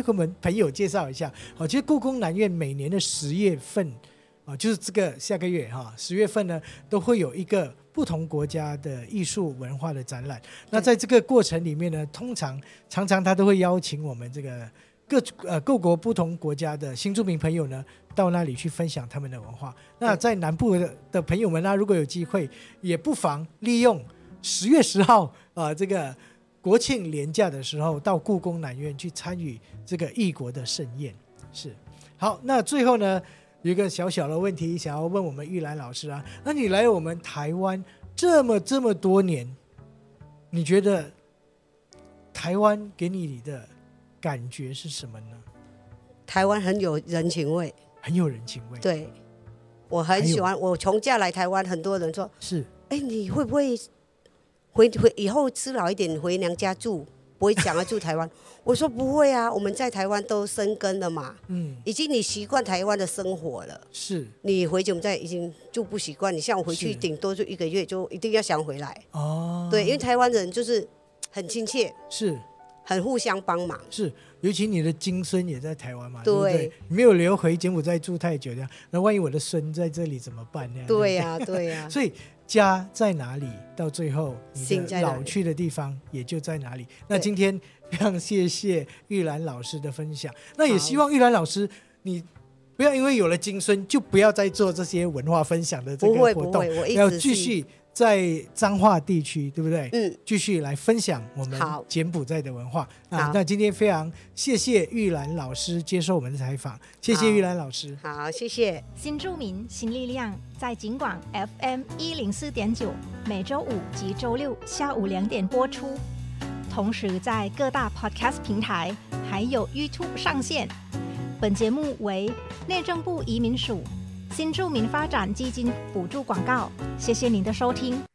我们朋友介绍一下。其实故宫南院每年的10月份，就是这个下个月10月份呢，都会有一个不同国家的艺术文化的展览。那在这个过程里面呢，常常他都会邀请我们这个各国不同国家的新住民朋友呢，到那里去分享他们的文化。那在南部的朋友们呢，如果有机会，也不妨利用10月10号这个国庆连假的时候，到故宫南院去参与这个异国的盛宴。是，好，那最后呢，有一个小小的问题想要问我们玉兰老师啊，那你来我们台湾这么多年，你觉得台湾给你的感觉是什么呢？ 台湾很有人情味， 很有人情味。 对，我很喜欢。我从假来台湾，很多人说是， 你会不会回以后吃老一点回娘家住，不会想要住台湾？我说不会啊，我们在台湾都生根了嘛，已经你习惯台湾的生活了。 是， 你回柬埔寨已经就不习惯。你像我回去顶多就1个月，就一定要想回来。对，因为台湾人就是很亲切， 是。 很互相帮忙， 是，尤其你的金孙也在台湾嘛，对不对？没有留回柬埔寨住太久，这样，那万一我的孙在这里怎么办呢？ 对呀，对呀。 所以家在哪里，到最后你的老去的地方也就在哪里。那今天非常谢谢玉兰老师的分享，那也希望玉兰老师你不要因为有了金孙就不要再做这些文化分享的这个活动， 我一直要继续在彰化地区，对不对？继续来分享我们柬埔寨的文化。那今天非常谢谢玉兰老师接受我们的采访，谢谢玉兰老师。 好，谢谢。 新住民新力量在警广 FM 104.9，每周五及周六下午2点播出，同时在各大 Podcast 平台还有 YouTube 上线。本节目为内政部移民署新住民发展基金补助广告，谢谢您的收听。